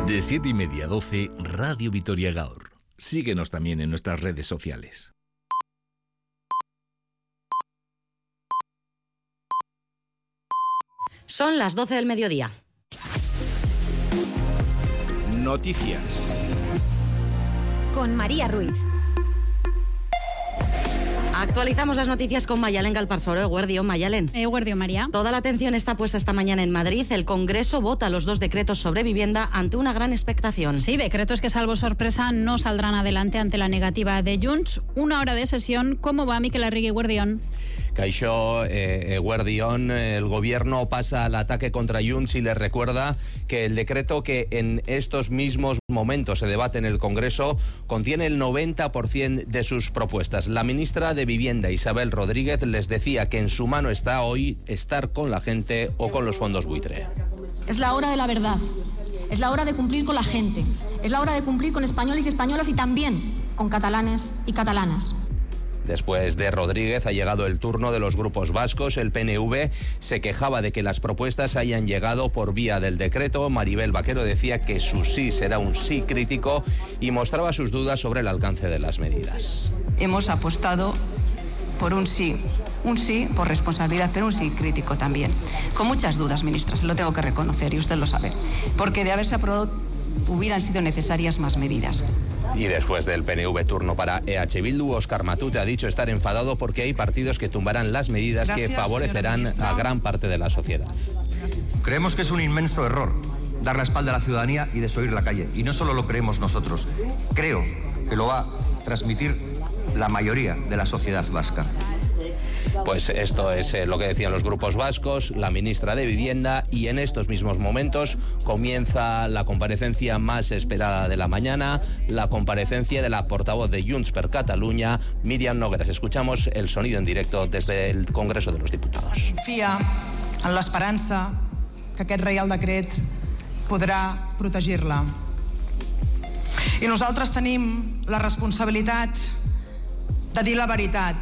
De 7:30 a 12, Radio Vitoria Gaur. Síguenos también en nuestras redes sociales. Son las 12 del mediodía. Noticias. Con María Ruiz. Actualizamos las noticias con Mayalen Galparsoro. Eguerdión, Mayalen. Eguerdión, María. Toda la atención está puesta esta mañana en Madrid. El Congreso vota los 2 decretos sobre vivienda ante una gran expectación. Sí, decretos que, salvo sorpresa, no saldrán adelante ante la negativa de Junts. 1 hora de sesión. ¿Cómo va, Miquel Arregui, Eguerdión? Caixó, Eguerdión, el gobierno pasa al ataque contra Junts y les recuerda que el decreto que en estos mismos momentos se debate en el Congreso contiene el 90% de sus propuestas. La ministra de Vivienda, Isabel Rodríguez, les decía que en su mano está hoy estar con la gente o con los fondos buitre. Es la hora de la verdad, es la hora de cumplir con la gente, es la hora de cumplir con españoles y españolas y también con catalanes y catalanas. Después de Rodríguez ha llegado el turno de los grupos vascos. El PNV se quejaba de que las propuestas hayan llegado por vía del decreto. Maribel Vaquero decía que su sí será un sí crítico y mostraba sus dudas sobre el alcance de las medidas. Hemos apostado por un sí por responsabilidad, pero un sí crítico también. Con muchas dudas, ministra, se lo tengo que reconocer y usted lo sabe, porque de haberse aprobado hubieran sido necesarias más medidas. Y después del PNV, turno para EH Bildu. Óscar Matute ha dicho estar enfadado porque hay partidos que tumbarán las medidas que favorecerán a gran parte de la sociedad. Creemos que es un inmenso error dar la espalda a la ciudadanía y desoír la calle. Y no solo lo creemos nosotros, creo que lo va a transmitir la mayoría de la sociedad vasca. Pues esto es lo que decían los grupos vascos, la ministra de Vivienda, y en estos mismos momentos comienza la comparecencia más esperada de la mañana, la comparecencia de la portavoz de Junts per Catalunya, Míriam Nogueras. Escuchamos el sonido en directo desde el Congreso de los Diputados. Confia en l'esperança que aquest Reial Decret podrà protegir-la. I nosaltres tenim la responsabilitat de dir la veritat,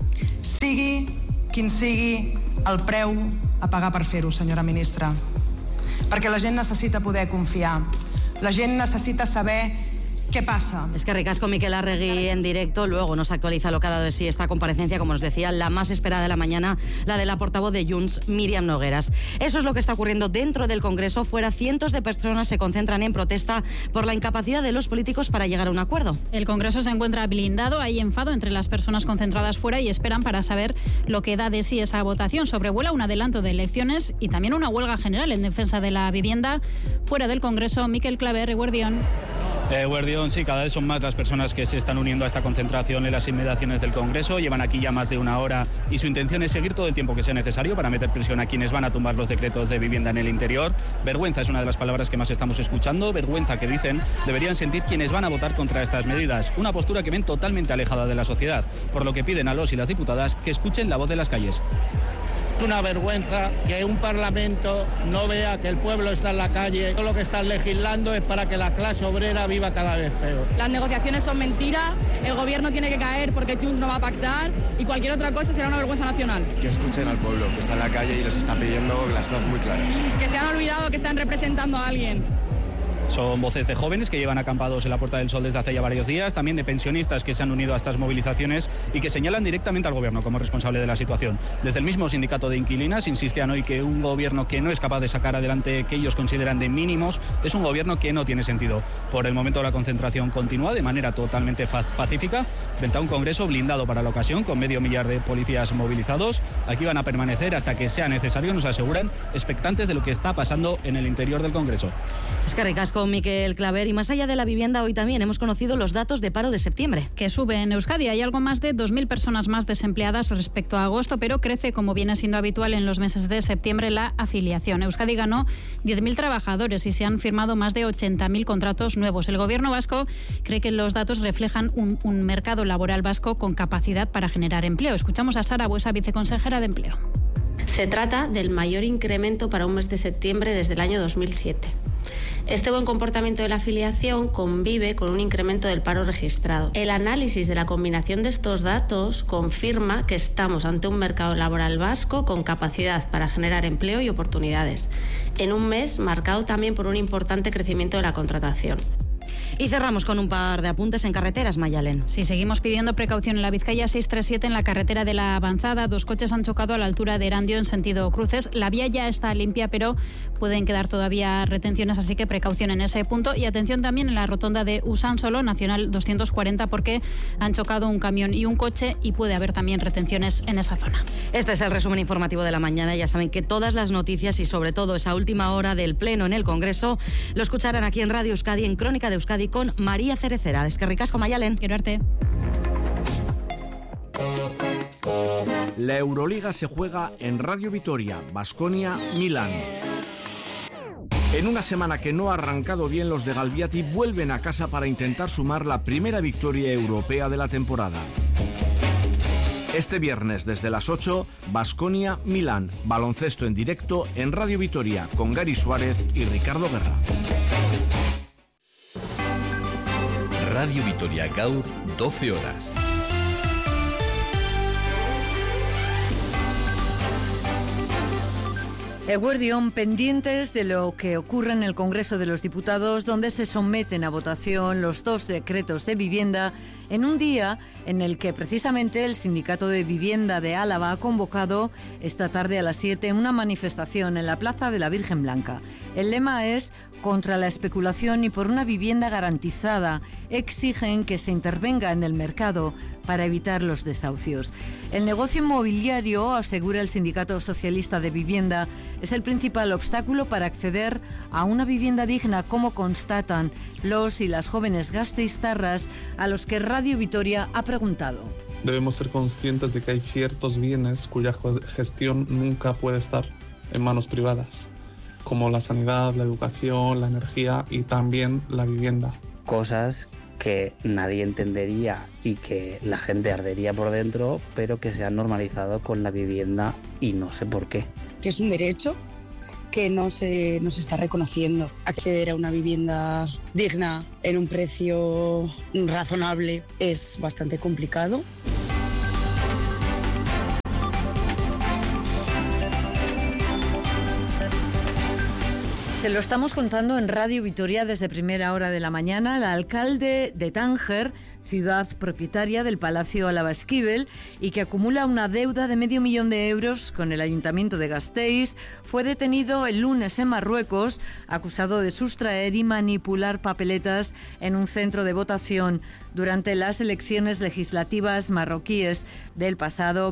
sigui quin sigui el preu a pagar per fer-ho, senyora ministra. Perquè la gent necessita poder confiar. La gent necessita saber ¿qué pasa? Es que ricasco Miquel Arregui en directo. Luego nos actualiza lo que ha dado de sí esta comparecencia, como nos decía, la más esperada de la mañana, la de la portavoz de Junts, Míriam Nogueras. Eso es lo que está ocurriendo dentro del Congreso. Fuera, cientos de personas se concentran en protesta por la incapacidad de los políticos para llegar a un acuerdo. El Congreso se encuentra blindado. Hay enfado entre las personas concentradas fuera y esperan para saber lo que da de sí esa votación. Sobrevuela un adelanto de elecciones y también una huelga general en defensa de la vivienda. Fuera del Congreso, Miquel Claver, Eguerdión. Eguerdión, sí, cada vez son más las personas que se están uniendo a esta concentración en las inmediaciones del Congreso. Llevan aquí ya más de 1 hora y su intención es seguir todo el tiempo que sea necesario para meter presión a quienes van a tumbar los decretos de vivienda en el interior. Vergüenza es una de las palabras que más estamos escuchando. Vergüenza que dicen deberían sentir quienes van a votar contra estas medidas. Una postura que ven totalmente alejada de la sociedad, por lo que piden a los y las diputadas que escuchen la voz de las calles. Es una vergüenza que un parlamento no vea que el pueblo está en la calle. Todo lo que están legislando es para que la clase obrera viva cada vez peor. Las negociaciones son mentira, el gobierno tiene que caer porque Junts no va a pactar y cualquier otra cosa será una vergüenza nacional. Que escuchen al pueblo, que está en la calle y les está pidiendo las cosas muy claras. Que se han olvidado que están representando a alguien. Son voces de jóvenes que llevan acampados en la Puerta del Sol desde hace ya varios días, también de pensionistas que se han unido a estas movilizaciones y que señalan directamente al gobierno como responsable de la situación. Desde el mismo sindicato de inquilinas insistían hoy que un gobierno que no es capaz de sacar adelante que ellos consideran de mínimos es un gobierno que no tiene sentido. Por el momento la concentración continúa de manera totalmente pacífica frente a un Congreso blindado para la ocasión con 500.000 de policías movilizados. Aquí van a permanecer hasta que sea necesario, nos aseguran, expectantes de lo que está pasando en el interior del Congreso. Es que ricasco Miquel Claver. Y más allá de la vivienda, hoy también hemos conocido los datos de paro de septiembre. Que sube en Euskadi. Hay algo más de 2.000 personas más desempleadas respecto a agosto, pero crece, como viene siendo habitual en los meses de septiembre, la afiliación. Euskadi ganó 10.000 trabajadores y se han firmado más de 80.000 contratos nuevos. El gobierno vasco cree que los datos reflejan un mercado laboral vasco con capacidad para generar empleo. Escuchamos a Sara Buesa, viceconsejera de Empleo. Se trata del mayor incremento para un mes de septiembre desde el año 2007. Este buen comportamiento de la afiliación convive con un incremento del paro registrado. El análisis de la combinación de estos datos confirma que estamos ante un mercado laboral vasco con capacidad para generar empleo y oportunidades, en un mes marcado también por un importante crecimiento de la contratación. Y cerramos con un par de apuntes en carreteras, Mayalen. Sí, seguimos pidiendo precaución en la Vizcaya 637 en la carretera de la Avanzada. 2 coches han chocado a la altura de Erandio en sentido cruces. La vía ya está limpia, pero pueden quedar todavía retenciones, así que precaución en ese punto. Y atención también en la rotonda de Usánsolo, Nacional 240, porque han chocado un camión y un coche y puede haber también retenciones en esa zona. Este es el resumen informativo de la mañana. Ya saben que todas las noticias y sobre todo esa última hora del Pleno en el Congreso lo escucharán aquí en Radio Euskadi, en Crónica de Euskadi, con María Cerecera. Es que ricasco, Mayalen. Quiero verte. La Euroliga se juega en Radio Vitoria, Baskonia, Milán. En una semana que no ha arrancado bien, los de Galbiati vuelven a casa para intentar sumar la primera victoria europea de la temporada. Este viernes desde las 8, Baskonia, Milán, baloncesto en directo en Radio Vitoria con Gary Suárez y Ricardo Guerra. Radio Vitoria Gaur, 12 horas. Eguerdión, pendientes de lo que ocurre en el Congreso de los Diputados, donde se someten a votación los 2 decretos de vivienda en un día en el que precisamente el Sindicato de Vivienda de Álava ha convocado esta tarde a las 7 una manifestación en la Plaza de la Virgen Blanca. El lema es contra la especulación y por una vivienda garantizada. Exigen que se intervenga en el mercado para evitar los desahucios. El negocio inmobiliario, asegura el Sindicato Socialista de Vivienda, es el principal obstáculo para acceder a una vivienda digna, como constatan los y las jóvenes gasteiztarras a los que Radio Vitoria ha preguntado. Debemos ser conscientes de que hay ciertos bienes cuya gestión nunca puede estar en manos privadas, como la sanidad, la educación, la energía y también la vivienda. Cosas que nadie entendería y que la gente ardería por dentro, pero que se han normalizado con la vivienda y no sé por qué. Que es un derecho que no se está reconociendo. Acceder a una vivienda digna en un precio razonable es bastante complicado. Se lo estamos contando en Radio Vitoria desde primera hora de la mañana. El alcalde de Tánger, ciudad propietaria del Palacio Álava Esquivel y que acumula una deuda de $500.000 euros con el Ayuntamiento de Gasteiz, fue detenido el lunes en Marruecos, acusado de sustraer y manipular papeletas en un centro de votación durante las elecciones legislativas marroquíes del pasado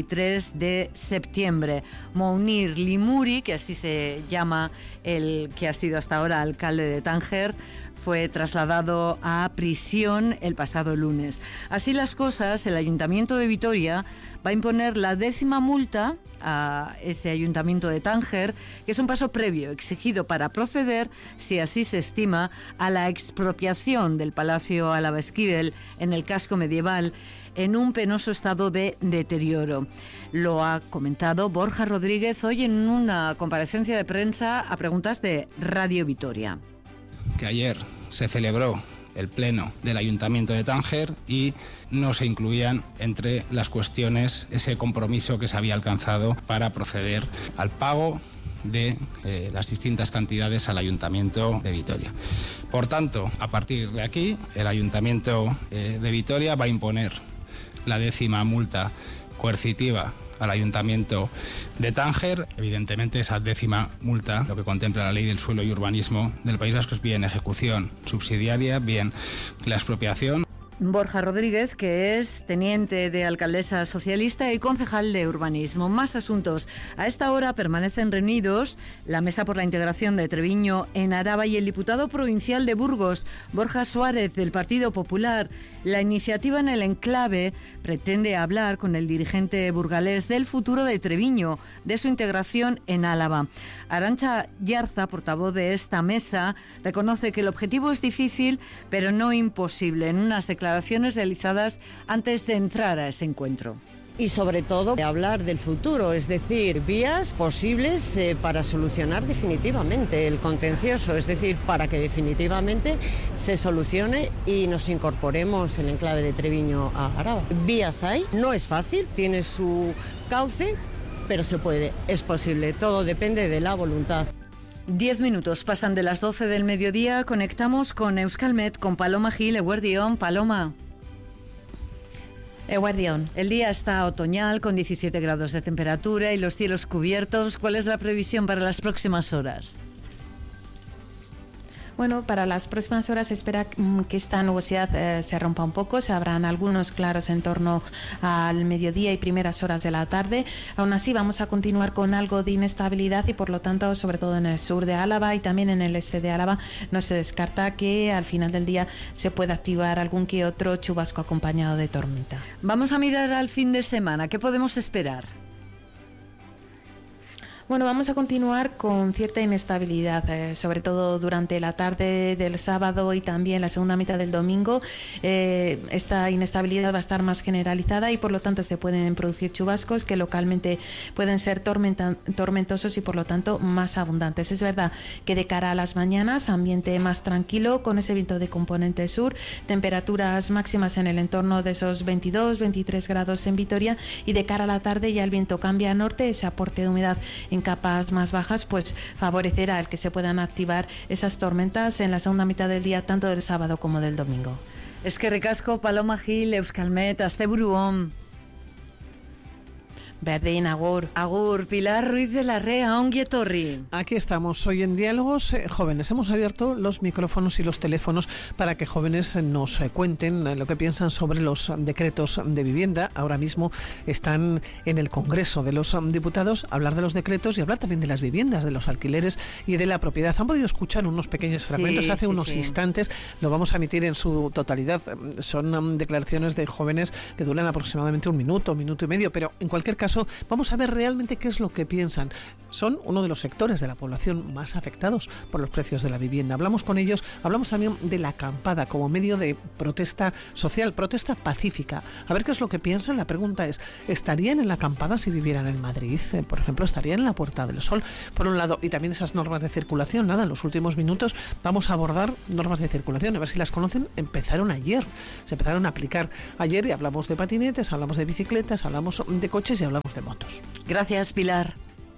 23 de septiembre. Mounir Limuri, que así se llama el que ha sido hasta ahora alcalde de Tánger, fue trasladado a prisión el pasado lunes. Así las cosas, el Ayuntamiento de Vitoria va a imponer la 10ª multa a ese Ayuntamiento de Tánger, que es un paso previo exigido para proceder, si así se estima, a la expropiación del Palacio Álava Esquivel en el casco medieval en un penoso estado de deterioro. Lo ha comentado Borja Rodríguez hoy en una comparecencia de prensa a preguntas de Radio Vitoria. Que ayer se celebró el pleno del Ayuntamiento de Tánger y no se incluían entre las cuestiones ese compromiso que se había alcanzado para proceder al pago de las distintas cantidades al Ayuntamiento de Vitoria. Por tanto, a partir de aquí, el Ayuntamiento de Vitoria va a imponer la 10ª multa coercitiva al Ayuntamiento de Tánger. Evidentemente, esa 10ª multa, lo que contempla la Ley del Suelo y Urbanismo del País Vasco, es bien ejecución subsidiaria, bien la expropiación. Borja Rodríguez, que es teniente de alcaldesa socialista y concejal de urbanismo. Más asuntos. A esta hora permanecen reunidos la Mesa por la Integración de Treviño en Araba y el diputado provincial de Burgos, Borja Suárez, del Partido Popular. La iniciativa en el enclave pretende hablar con el dirigente burgalés del futuro de Treviño, de su integración en Álava. Arantxa Yarza, portavoz de esta mesa, reconoce que el objetivo es difícil, pero no imposible, en unas declaraciones realizadas antes de entrar a ese encuentro. y sobre todo hablar del futuro, es decir, vías posibles para solucionar definitivamente el contencioso, es decir, para que definitivamente se solucione y nos incorporemos el enclave de Treviño a Araba. Vías hay, no es fácil, tiene su cauce, pero se puede, es posible, todo depende de la voluntad. 10 minutos pasan de las 12 del mediodía, conectamos con Euskalmet, con Paloma Gil, Eguerdión. Paloma. Eguerdión. El día está otoñal, con 17 grados de temperatura y los cielos cubiertos. ¿Cuál es la previsión para las próximas horas? Bueno, para las próximas horas se espera que esta nubosidad se rompa un poco. Se habrán algunos claros en torno al mediodía y primeras horas de la tarde. Aún así, vamos a continuar con algo de inestabilidad y, por lo tanto, sobre todo en el sur de Álava y también en el este de Álava, no se descarta que al final del día se pueda activar algún que otro chubasco acompañado de tormenta. Vamos a mirar al fin de semana. ¿Qué podemos esperar? Bueno, vamos a continuar con cierta inestabilidad, sobre todo durante la tarde del sábado y también la segunda mitad del domingo. Esta inestabilidad va a estar más generalizada y por lo tanto se pueden producir chubascos que localmente pueden ser tormentosos y por lo tanto más abundantes. Es verdad que de cara a las mañanas, ambiente más tranquilo con ese viento de componente sur, temperaturas máximas en el entorno de esos 22-23 grados en Vitoria, y de cara a la tarde ya el viento cambia a norte, ese aporte de humedad en capas más bajas pues favorecerá el que se puedan activar esas tormentas en la segunda mitad del día, tanto del sábado como del domingo. Eskerrik asko, Paloma Gil, Euskalmet, asteburuon. Berdin, agur. Agur, Pilar Ruiz de la Rea, ongi etorri. Aquí estamos, hoy en Diálogos Jóvenes. Hemos abierto los micrófonos y los teléfonos para que jóvenes nos cuenten lo que piensan sobre los decretos de vivienda. Ahora mismo están en el Congreso de los Diputados, hablar de los decretos y hablar también de las viviendas, de los alquileres y de la propiedad. Han podido escuchar unos pequeños fragmentos hace unos instantes, lo vamos a emitir en su totalidad. Son declaraciones de jóvenes que duran aproximadamente un minuto y medio, pero en cualquier caso vamos a ver realmente qué es lo que piensan. Son uno de los sectores de la población más afectados por los precios de la vivienda. Hablamos con ellos, hablamos también de la acampada como medio de protesta social, protesta pacífica. A ver qué es lo que piensan. La pregunta es, ¿estarían en la acampada si vivieran en Madrid? Por ejemplo, ¿estarían en la Puerta del Sol? Por un lado, y también esas normas de circulación. Nada, en los últimos minutos vamos a abordar normas de circulación, a ver si las conocen. Empezaron ayer, se empezaron a aplicar ayer y hablamos de patinetes, hablamos de bicicletas, hablamos de coches y hablamos de motos. Gracias, Pilar.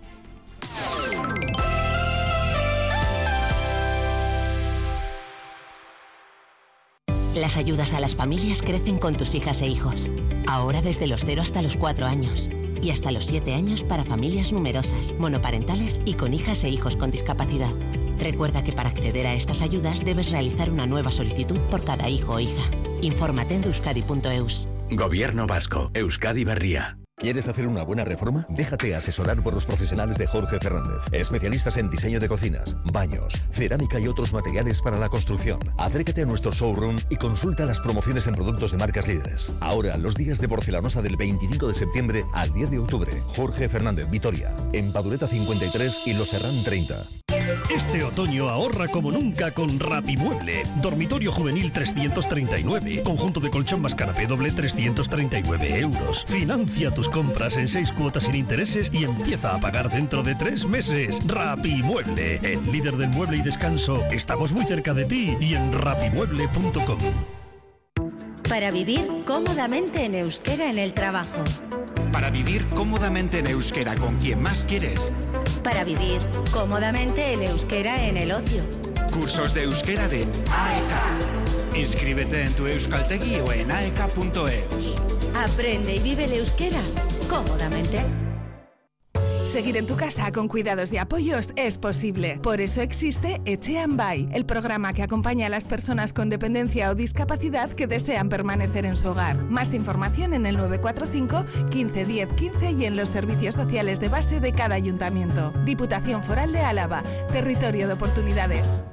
Las ayudas a las familias crecen con tus hijas e hijos. Ahora desde los 0 hasta los 4 años. Y hasta los 7 años para familias numerosas, monoparentales y con hijas e hijos con discapacidad. Recuerda que para acceder a estas ayudas debes realizar una nueva solicitud por cada hijo o hija. Infórmate en euskadi.eus. Gobierno Vasco, Euskadi Berria. ¿Quieres hacer una buena reforma? Déjate asesorar por los profesionales de Jorge Fernández, especialistas en diseño de cocinas, baños, cerámica y otros materiales para la construcción. Acércate a nuestro showroom y consulta las promociones en productos de marcas líderes. Ahora, los días de porcelanosa del 25 de septiembre al 10 de octubre. Jorge Fernández, Vitoria, en Padureta 53 y Los Herrán 30. Este otoño ahorra como nunca con Rapimueble. Dormitorio juvenil 339. Conjunto de colchón más canapé doble 339 euros. Financia tus compras en 6 cuotas sin intereses y empieza a pagar dentro de 3 meses. Rapimueble, el líder del mueble y descanso. Estamos muy cerca de ti y en rapimueble.com. Para vivir cómodamente en euskera en el trabajo. Para vivir cómodamente en euskera con quien más quieres. Para vivir cómodamente en euskera en el ocio. Cursos de euskera de AEK. Inscríbete en tu euskaltegi o en aeka.eus. Aprende y vive el euskera cómodamente. Seguir en tu casa con cuidados de apoyos es posible. Por eso existe Etxean Bai, el programa que acompaña a las personas con dependencia o discapacidad que desean permanecer en su hogar. Más información en el 945 15 10 15 y en los servicios sociales de base de cada ayuntamiento. Diputación Foral de Álava, territorio de oportunidades.